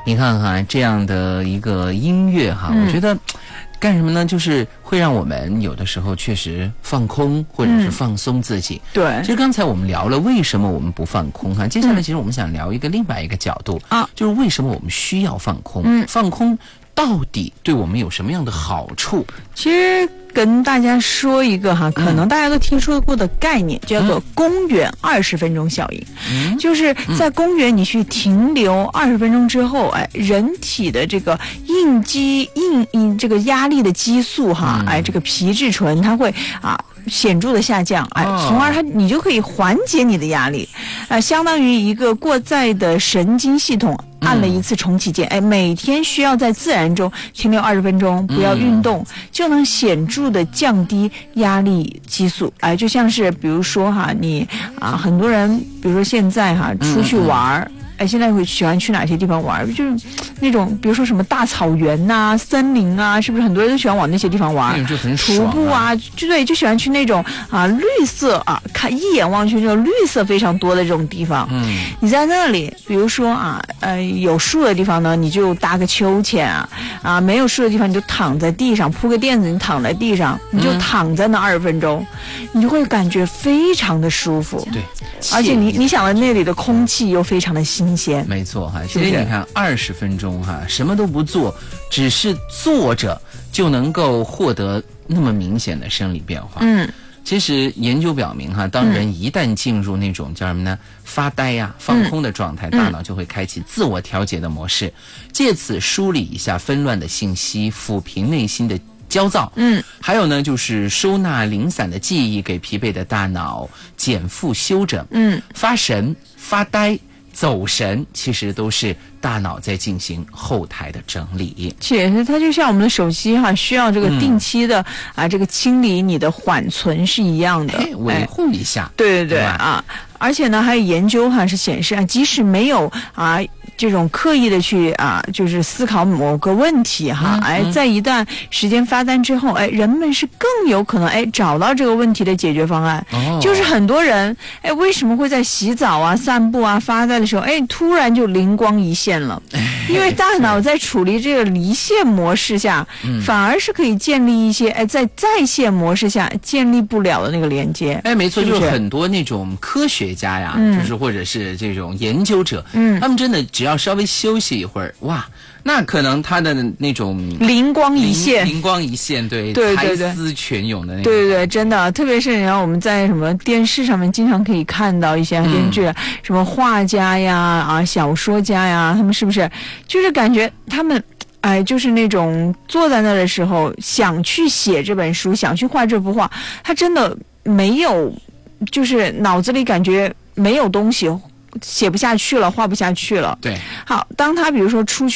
你看哈，这样的一个音乐哈，我觉得干什么呢？就是会让我们有的时候确实放空，或者是放松自己。 对， 其实刚才我们聊了为什么我们不放空哈，接下来其实我们想聊另外一个角度啊，就是为什么我们需要放空？放空到底对我们有什么样的好处？ 其实跟大家说一个哈，可能大家都听说过的概念，叫做公园20分钟效应。就是在公园你去停留20分钟之后，人体的这个这个压力的激素哈，这个皮质醇它会显著的下降，从而你就可以缓解你的压力，相当于一个过载的神经系统按了一次重启键，每天需要在自然中停留20分钟，不要运动，就能显著的降低压力激素。就像是比如说哈，你很多人比如说现在哈出去玩现在会喜欢去哪些地方玩？就是那种比如说什么大草原呐、森林啊，是不是很多人都喜欢往那些地方玩？ 就很爽徒步就喜欢去那种绿色看一眼望去这种绿色非常多的这种地方。你在那里，比如说有树的地方呢，你就搭个秋千没有树的地方你就躺在地上，铺个垫子，你躺在地上，你就躺在那20分钟，你就会感觉非常的舒服。 对， 而且你想的那里的空气又非常的新鲜。 没错哈，其实你看20分钟哈，什么都不做，只是坐着就能够获得那么明显的生理变化。其实研究表明哈，当人一旦进入那种叫什么呢，发呆放空的状态，大脑就会开启自我调节的模式，借此梳理一下纷乱的信息，抚平内心的焦躁。还有呢，就是收纳零散的记忆，给疲惫的大脑减负休整。发神、发呆、走神，其实都是大脑在进行后台的整理。 确实，它就像我们的手机需要这个定期的这个清理你的缓存是一样的， 维护一下。 对而且呢，还有研究是显示即使没有这种刻意的去就是思考某个问题在一段时间发呆之后，人们是更有可能找到这个问题的解决方案。就是很多人为什么会在洗澡散步发呆的时候突然就灵光一现了？因为大脑在处理这个离线模式下，反而是可以建立一些在在线模式下建立不了的那个连接。 没错，就是很多那种科学家呀，就是或者是这种研究者，他们真的只要稍微休息一会儿，哇，那可能他的那种灵光一现， 对，才思泉涌的那种。 对，真的，特别是你看我们在什么电视上面经常可以看到一些电视剧，什么画家呀小说家呀，他们是不是就是感觉他们就是那种坐在那的时候想去写这本书，想去画这幅画，他真的没有，就是脑子里感觉没有东西，写不下去了，画不下去了。 对， 好，当他比如说出去